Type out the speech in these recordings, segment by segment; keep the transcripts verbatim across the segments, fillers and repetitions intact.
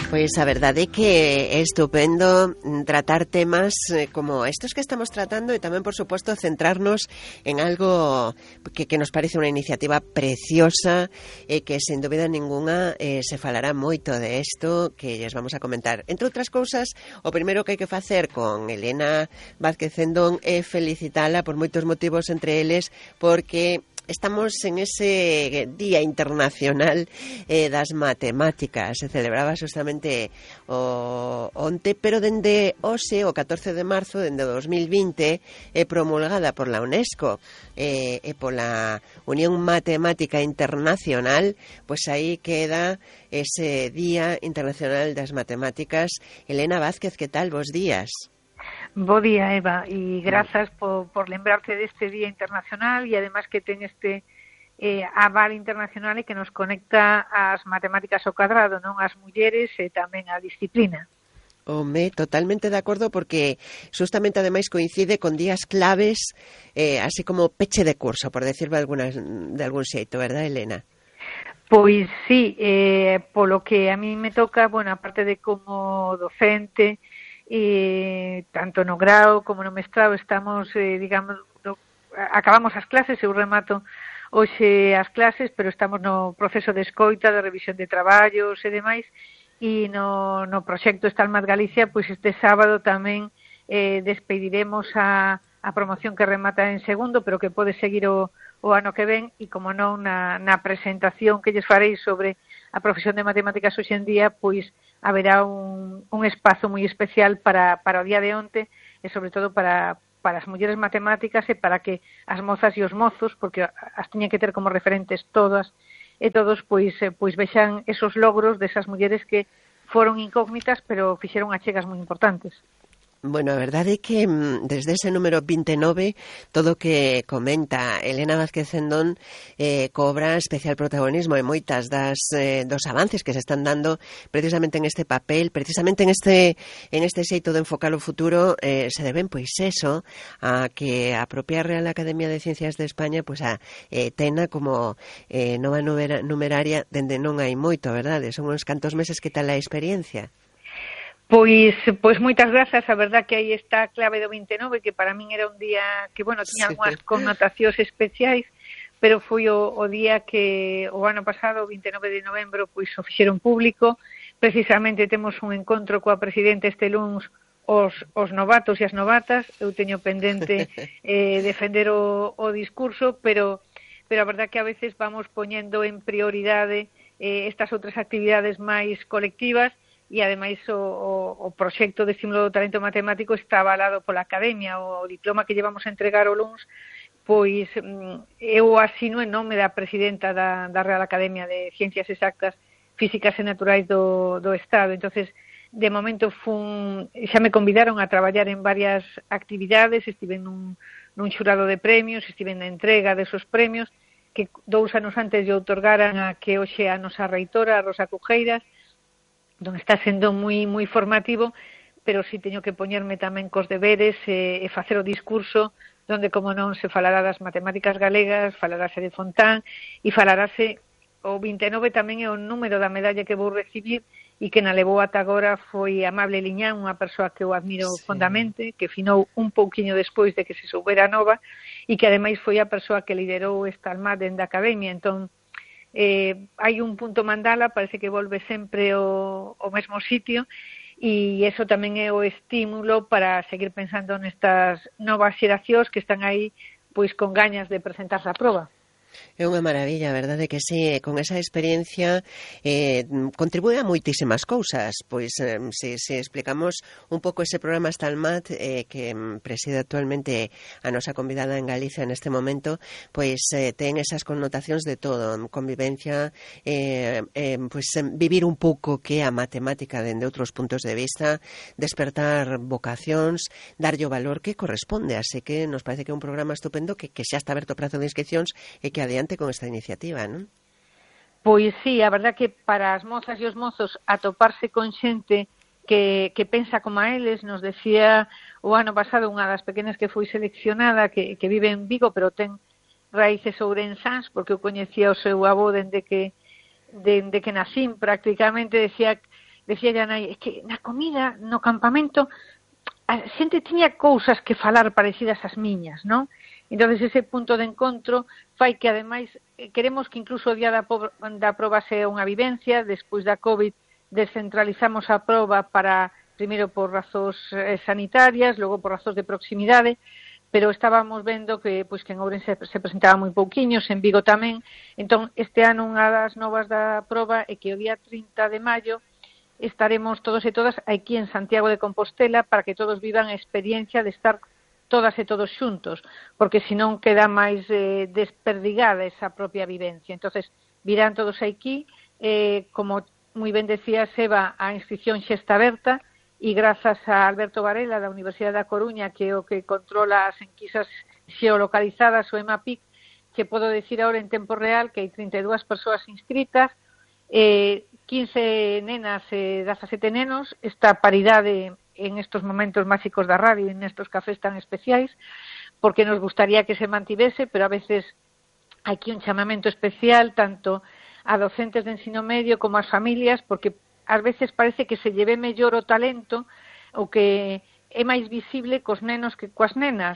Pois a verdade é que é estupendo tratar temas como estos que estamos tratando e tamén, por suposto, centrarnos en algo que, que nos parece unha iniciativa preciosa e que, sin dúbida ninguna, eh, se falará moito de isto que lles vamos a comentar. Entre outras cousas, o primeiro que hai que facer con Elena Vázquez Cendón é felicitala por moitos motivos, entre eles porque estamos en ese Día Internacional eh, das Matemáticas. Se celebraba justamente o onte, pero dende hoxe, o catorce de marzo, dende o dos mil vinte, é promulgada por la UNESCO eh, e pola Unión Matemática Internacional, pois aí queda ese Día Internacional das Matemáticas. Elena Vázquez, que tal? Bos días. Bo día, Eva, e grazas por, por lembrarte deste Día Internacional e además que ten este eh, aval internacional e que nos conecta ás matemáticas ao cadrado, non ás mulleres e tamén á disciplina. Home, totalmente de acordo, porque justamente ademais coincide con días claves, eh, así como peche de curso, por decirlo de, alguna, de algún xeito, verdad, Elena? Pois sí, eh, polo que a mí me toca, bueno, aparte de como docente, e tanto no grao como no mestrado estamos, eh, digamos, no, acabamos as clases, eu remato hoxe as clases, pero estamos no proceso de escoita, de revisión de traballos e demais, e no, no proxecto Estalmat Galicia, pois este sábado tamén eh, despediremos a, a promoción que remata en segundo, pero que pode seguir o, o ano que ven, e como non na, na presentación que lles farei sobre a profesión de matemáticas hoxe en día, pois haberá un, un espazo moi especial para, para o día de onte e sobre todo para, para as mulleres matemáticas e para que as mozas e os mozos, porque as tiñen que ter como referentes todas e todos, pois, pois vexan esos logros desas mulleres que foron incógnitas pero fixeron achegas moi importantes. Bueno, a verdade é que desde ese número vinte e nove todo o que comenta Elena Vázquez Cendón eh, cobra especial protagonismo e moitas das eh, dos avances que se están dando precisamente en este papel, precisamente en este en este xeito de enfocar o futuro eh, se deben, pois eso, a que a propia Real Academia de Ciencias de España pois a eh, tena como eh, nova numera, numeraria dende non hai moito, verdade? Son uns cantos meses. Que tal a experiencia? Pois, pois moitas grazas, a verdad que aí está a clave do vinte e nove, que para min era un día que, bueno, tiña algunhas connotacións especiais, pero foi o, o día que o ano pasado, o vinte e nove de novembro, pois o fixeron público. Precisamente temos un encontro coa presidente este luns os, os novatos e as novatas. Eu teño pendente eh, defender o, o discurso, pero, pero a verdad que a veces vamos poñendo en prioridade eh, estas outras actividades máis colectivas. E, ademais, o, o, o proxecto de estímulo do talento matemático está avalado pola Academia. O diploma que llevamos a entregar o luns, pois eu asino en nome da presidenta da, da Real Academia de Ciencias Exactas, Físicas e Naturais do, do Estado. Entonces, de momento, fun, xa me convidaron a traballar en varias actividades, estive nun, nun xurado de premios, estive na entrega desos premios, que dous anos antes lle outorgaran a que hoxe a nosa reitora, a Rosa Cujeiras, donde está sendo moi moi formativo, pero si teño que poñerme tamén cos deberes e, e facer o discurso, donde, como non, se falará das matemáticas galegas, falarase de Fontán, e falarase, o vinte e nove tamén é o número da medalla que vou recibir, e que na levou ata agora foi Amable Liñán, unha persoa que eu admiro sí. fondamente, que finou un pouquiño despois de que se soubera nova, e que ademais foi a persoa que liderou esta Estalmat dende a Academia. Entón, Eh, hai un punto mandala, parece que volve sempre o, o mesmo sitio, e eso tamén é o estímulo para seguir pensando nestas novas xeracións que están aí pois con gañas de presentarse á proba. É unha maravilla, a verdade que sí, con esa experiencia eh, contribúe a moitísimas cousas, pois eh, se, se explicamos un pouco ese programa Estalmat eh, que preside actualmente a nosa convidada en Galicia neste momento, pois eh, ten esas connotacións de todo, convivencia, eh, eh, pois vivir un pouco que a matemática dende outros puntos de vista, despertar vocacións, darlle o valor que corresponde, así que nos parece que é un programa estupendo que, que xa está aberto o prazo de inscripcións e que adiante con esta iniciativa, non? Pois sí, a verdad que para as mozas e os mozos atoparse con xente que, que pensa como a eles, nos decía o ano pasado unha das pequenas que foi seleccionada, que, que vive en Vigo, pero ten raíces ourensáns, porque eu coñecía o seu avó dende que, dende que nacín prácticamente, decía decía a nai, é que na comida, no campamento, a xente tiña cousas que falar parecidas ás miñas, non? Entonces ese punto de encontro fai que ademais queremos que incluso o día da, da proba sea unha vivencia. Despois da COVID descentralizamos a proba para, primeiro por razóns eh, sanitarias, logo por razóns de proximidade, pero estábamos vendo que pois que en Ourense se presentaba moi pouquiños, en Vigo tamén. Entón, este ano unha das novas da proba é que o día trinta de maio estaremos todos e todas aquí en Santiago de Compostela para que todos vivan a experiencia de estar todas e todos xuntos, porque senón queda máis eh, desperdigada esa propia vivencia. Entonces, virán todos aquí, eh, como moi ben decía Seba, a inscripción xa está aberta, e grazas a Alberto Varela da Universidade da Coruña, que é o que controla as enquisas xeolocalizadas, o EMAPIC, que podo decir agora en tempo real que hai trinta e dúas persoas inscritas, eh, quince nenas e dezasete nenos. Esta paridade en estos momentos máxicos da radio e nestos cafés tan especiais, porque nos gustaría que se mantivese, pero a veces hai aquí un chamamento especial tanto a docentes de ensino medio como ás familias, porque ás veces parece que se lleve mellor o talento ou que é máis visible cos nenos que coas nenas,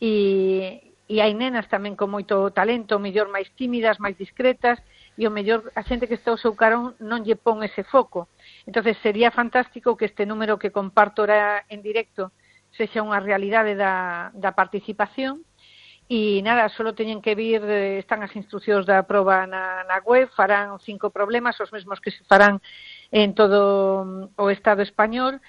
e, e hai nenas tamén con moito talento, o mellor máis tímidas, máis discretas, e o mellor a xente que está ao seu carón non lle pon ese foco. Entonces sería fantástico que este número que comparto ahora en directo sexa unha realidade da, da participación. E nada, solo teñen que vir, están as instruccións da proba na, na web, farán cinco problemas, os mesmos que se farán en todo o Estado español,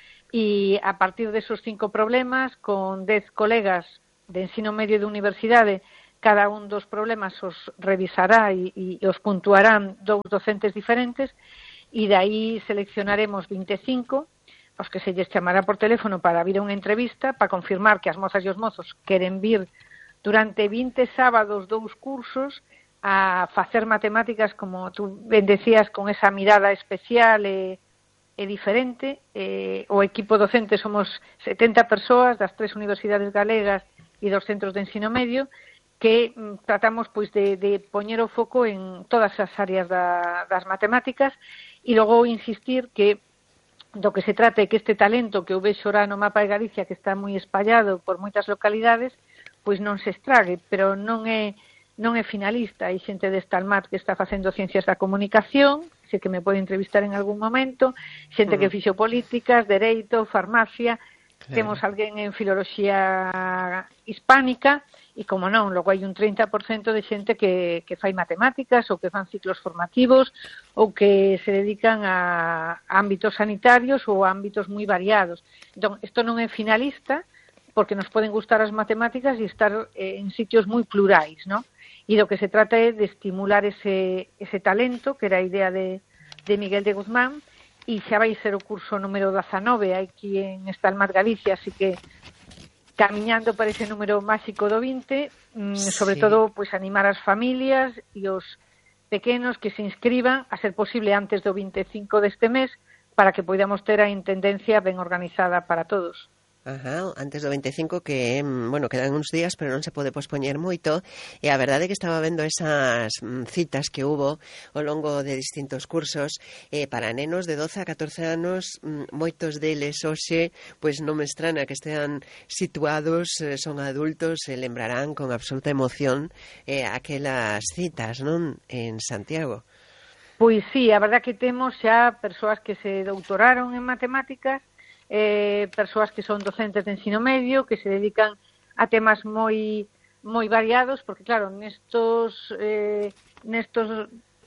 e a partir desos cinco problemas, con dez colegas de ensino medio de universidade, cada un dos problemas os revisará e, e os puntuarán dous docentes diferentes, e de aí seleccionaremos vinte e cinco, os que se lles chamará por teléfono para vir a unha entrevista, para confirmar que as mozas e os mozos queren vir durante vinte sábados dous cursos a facer matemáticas, como tú ben decías, con esa mirada especial e, e diferente. Eh, o equipo docente somos setenta persoas das tres universidades galegas e dos centros de ensino medio, que mm, tratamos pois de, de poñer o foco en todas as áreas da, das matemáticas, e logo insistir que do que se trata é que este talento que eu vexo ora no mapa de Galicia, que está moi espallado por moitas localidades, pois non se estrague, pero non é non é finalista. Hai xente de Estalmat que está facendo ciencias da comunicación, sei que me pode entrevistar en algún momento, xente mm. que fixo políticas, dereito, farmacia, claro. Temos alguén en filoloxía hispánica, e como non, logo hai un trinta por cento de xente que, que fai matemáticas ou que fan ciclos formativos ou que se dedican a ámbitos sanitarios ou a ámbitos moi variados. Entón, isto non é finalista, porque nos poden gustar as matemáticas e estar eh, en sitios moi plurais, ¿no? E do que se trata é de estimular ese, ese talento, que era a idea de, de Miguel de Guzmán, e xa vai ser o curso número dezanove aquí en Estalmat, Galicia, así que camiñando para ese número máxico do vinte, mmm, sí. Sobre todo, pois animar as familias e os pequenos que se inscriban, a ser posible antes do vinte e cinco deste mes, para que podamos ter a intendencia ben organizada para todos. Ajá, antes do vinte e cinco, que, bueno, quedan uns días, pero non se pode pospoñer moito, e a verdade é que estaba vendo esas citas que hubo ao longo de distintos cursos eh, para nenos de doce a catorce anos, moitos deles hoxe, pois non me estrana que estean situados, eh, son adultos, e lembrarán con absoluta emoción eh, aquelas citas, non, en Santiago. Pois sí, a verdade que temos xa persoas que se doutoraron en matemáticas, Eh, persoas que son docentes de ensino medio, que se dedican a temas moi moi variados, porque claro, nestos eh, nestos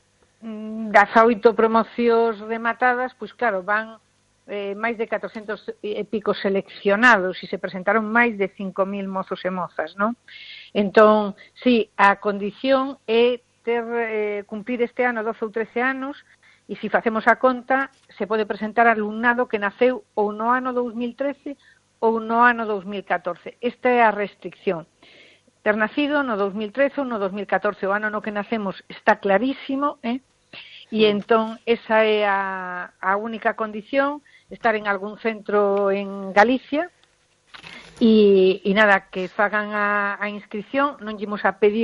das oito promocións rematadas, pois claro, van eh, máis de catrocentos e pico seleccionados, e se presentaron máis de cinco mil mozos e mozas, non? Entón, sí, a condición é ter eh, cumplir este ano doce ou trece anos, e se facemos a conta, se pode presentar alumnado que naceu ou no ano dous mil trece ou no ano dous mil catorce. Esta é a restricción. Ter nacido no dous mil trece ou no dous mil catorce, o ano no que nacemos está clarísimo, eh? E entón esa é a, a única condición, estar en algún centro en Galicia, e, e nada, que fagan a, a inscripción. Non llemos a pedir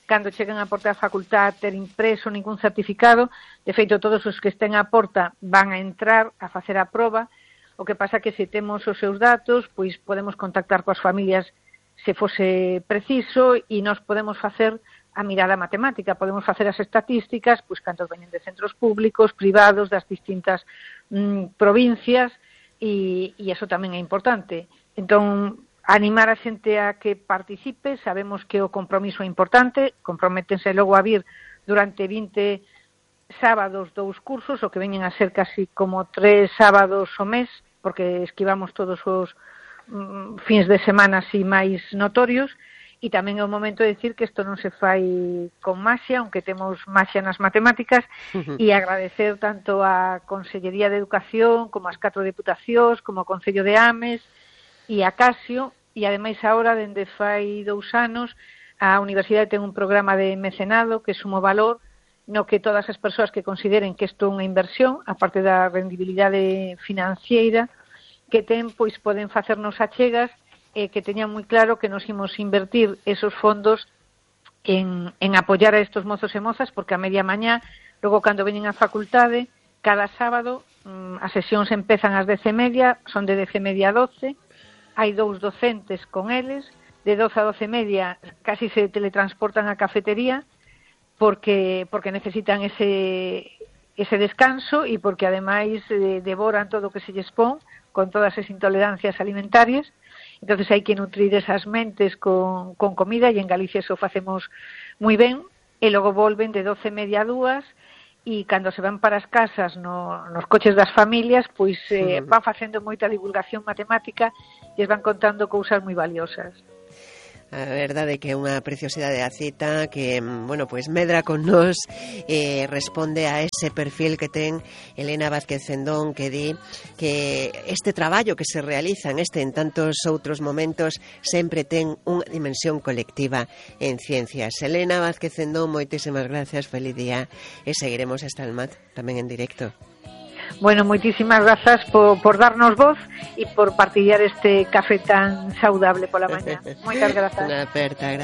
cando cheguen á porta da facultad ter impreso ningún certificado. De feito, todos os que estén á porta van a entrar a facer a proba. O que pasa que se temos os seus datos, pois podemos contactar coas familias se fose preciso e nós podemos facer a mirada matemática, podemos facer as estatísticas, pois cantos veñen de centros públicos, privados, das distintas mm, provincias, e, e eso tamén é importante. Entón, animar a xente a que participe, sabemos que o compromiso é importante, comprométense logo a vir durante vinte sábados dous cursos, o que veñen a ser casi como tres sábados o mes, porque esquivamos todos os mm, fins de semana así máis notorios, e tamén é o momento de decir que isto non se fai con maxia, aunque temos maxia nas matemáticas, uh-huh. e agradecer tanto a Consellería de Educación, como as catro deputacións, como o Concello de Ames, e a Casio, e ademais agora, dende fai dous anos, a Universidade ten un programa de mecenado que sumo valor, no que todas as persoas que consideren que isto é unha inversión, aparte da rendibilidade financiera que ten, pois poden facernos achegas, e que teñan moi claro que nos imos invertir esos fondos en, en apoiar a estes mozos e mozas, porque a media mañá, logo cando veñen á facultade, cada sábado as sesións empezan ás dez e media, son de dez e media a doce, hai dous docentes con eles, de doce a doce e media casi se teletransportan á cafetería porque porque necesitan ese ese descanso e porque ademais eh, devoran todo o que se lles pon con todas as intolerancias alimentarias. Entonces hai que nutrir esas mentes con, con comida e en Galicia eso facemos moi ben, e logo volven de doce e media a dúas e cando se van para as casas no, nos coches das familias, pois eh, van facendo moita divulgación matemática e van contando cousas moi valiosas. A verdade é que é unha preciosidade a cita que, bueno, pois medra con nós e eh, responde a ese perfil que ten Elena Vázquez Cendón, que di que este traballo que se realiza en este en tantos outros momentos sempre ten unha dimensión colectiva en ciencias. Elena Vázquez Cendón, moitísimas gracias, feliz día e seguiremos esta almat tamén en directo. Bueno, moitísimas grazas por, por darnos voz e por partillar este café tan saudable pola mañá. Moitas grazas. Unha aperta, gracias.